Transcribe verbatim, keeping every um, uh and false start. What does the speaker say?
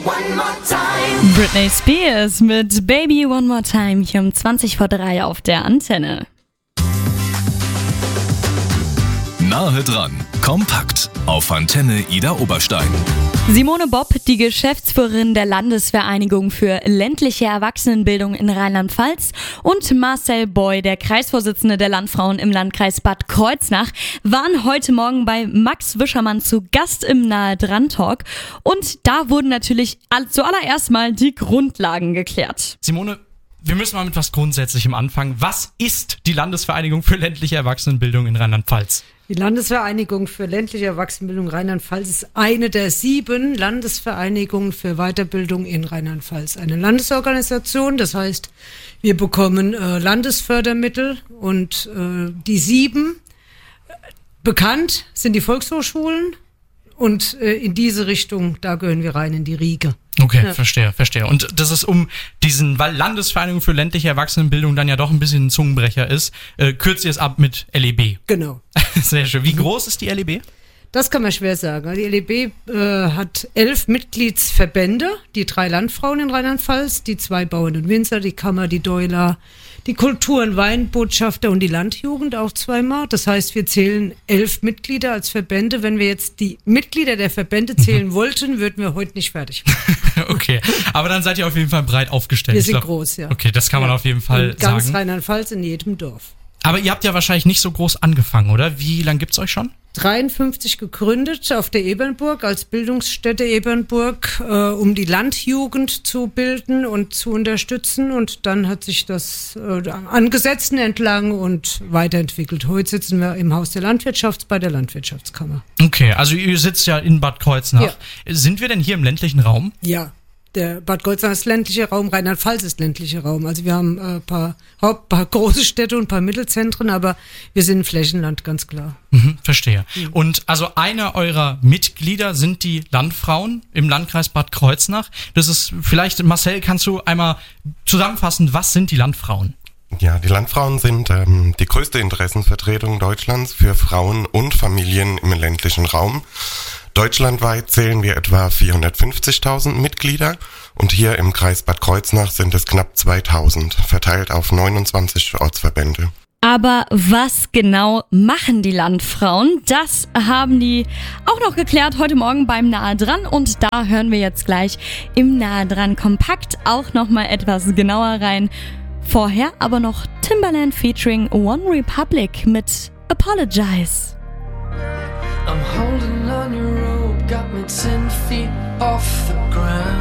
Britney Spears mit Baby One More Time hier um zwanzig vor drei auf der Antenne. Nahe dran, kompakt auf Antenne Ida Oberstein. Simone Bopp, die Geschäftsführerin der Landesvereinigung für ländliche Erwachsenenbildung in Rheinland-Pfalz, und Marcel Boy, der Kreisvorsitzende der Landfrauen im Landkreis Bad Kreuznach, waren heute Morgen bei Max Wischermann zu Gast im Nahe dran Talk. Und da wurden natürlich zuallererst mal die Grundlagen geklärt. Simone, wir müssen mal mit was Grundsätzlichem anfangen. Was ist die Landesvereinigung für ländliche Erwachsenenbildung in Rheinland-Pfalz? Die Landesvereinigung für ländliche Erwachsenenbildung Rheinland-Pfalz ist eine der sieben Landesvereinigungen für Weiterbildung in Rheinland-Pfalz. Eine Landesorganisation, das heißt, wir bekommen äh, Landesfördermittel und äh, die sieben, bekannt sind die Volkshochschulen und äh, in diese Richtung, da gehören wir rein in die Riege. Okay, Ja. verstehe, verstehe. Und das ist um diesen, weil Landesvereinigung für ländliche Erwachsenenbildung dann ja doch ein bisschen ein Zungenbrecher ist, äh, kürzt ihr es ab mit L E B. Genau. Sehr schön. Wie groß ist die L E B? Das kann man schwer sagen. Die L E B äh, hat elf Mitgliedsverbände, die drei Landfrauen in Rheinland-Pfalz, die zwei Bauern und Winzer, die Kammer, die Deuler, die Kultur- und Weinbotschafter und die Landjugend auch zweimal. Das heißt, wir zählen elf Mitglieder als Verbände. Wenn wir jetzt die Mitglieder der Verbände zählen wollten, würden wir heute nicht fertig machen. Okay, aber dann seid ihr auf jeden Fall breit aufgestellt. Wir Ich sind glaub, groß, ja. Okay, das kann man Ja. auf jeden Fall in ganz sagen. Rheinland-Pfalz, in jedem Dorf. Aber ihr habt ja wahrscheinlich nicht so groß angefangen, oder? Wie lange gibt's euch schon? dreiundfünfzig gegründet auf der Ebernburg als Bildungsstätte Ebernburg, äh, um die Landjugend zu bilden und zu unterstützen. Und dann hat sich das äh, an Gesetzen entlang und weiterentwickelt. Heute sitzen wir im Haus der Landwirtschaft bei der Landwirtschaftskammer. Okay, also ihr sitzt ja in Bad Kreuznach. Ja. Sind wir denn hier im ländlichen Raum? Ja, der Bad Kreuznach ist ländlicher Raum, Rheinland-Pfalz ist ländlicher Raum. Also wir haben ein äh, paar, Haupt-, paar große Städte und ein paar Mittelzentren, aber wir sind ein Flächenland, ganz klar. Mhm, verstehe. Mhm. Und also einer eurer Mitglieder sind die Landfrauen im Landkreis Bad Kreuznach. Das ist vielleicht, Marcel, kannst du einmal zusammenfassen, was sind die Landfrauen? Ja, die Landfrauen sind ähm, die größte Interessenvertretung Deutschlands für Frauen und Familien im ländlichen Raum. Deutschlandweit zählen wir etwa vierhundertfünfzigtausend Mitglieder und hier im Kreis Bad Kreuznach sind es knapp zweitausend, verteilt auf neunundzwanzig Ortsverbände. Aber was genau machen die Landfrauen? Das haben die auch noch geklärt heute Morgen beim Nahe dran, und da hören wir jetzt gleich im Nahe dran kompakt auch nochmal etwas genauer rein. Vorher aber noch Timbaland featuring One Republic mit Apologize. I'm holding on your rope, got me ten feet off the ground.